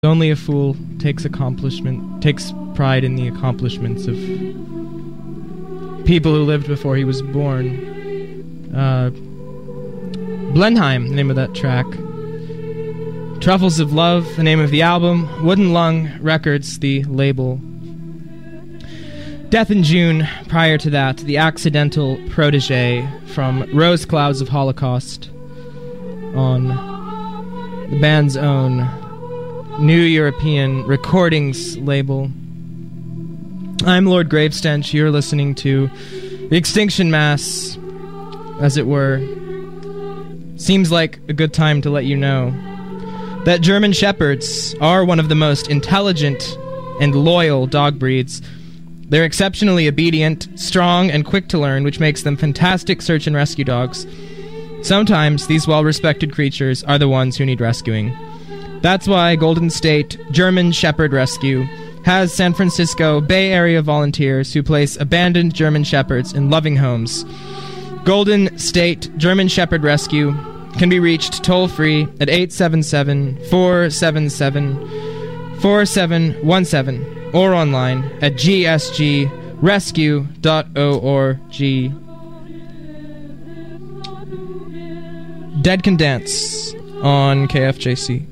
Only a fool takes pride in the accomplishments of people who lived before he was born. Blenheim, the name of that track. Truffles of Love, the name of the album. Wooden Lung Records, the label. Death in June, prior to that, The Accidental Protege from Rose Clouds of Holocaust on the band's own New European Recordings label. I'm Lord Gravestench. You're listening to the Extinction Mass, as it were. Seems like a good time to let you know that German Shepherds are one of the most intelligent and loyal dog breeds. They're exceptionally obedient, strong, and quick to learn, which makes them fantastic search and rescue dogs. Sometimes these well-respected creatures are the ones who need rescuing. That's why Golden State German Shepherd Rescue has San Francisco Bay Area volunteers who place abandoned German Shepherds in loving homes. Golden State German Shepherd Rescue can be reached toll-free at 877-477-4717 or online at gsgrescue.org. Dead Can Dance on KFJC.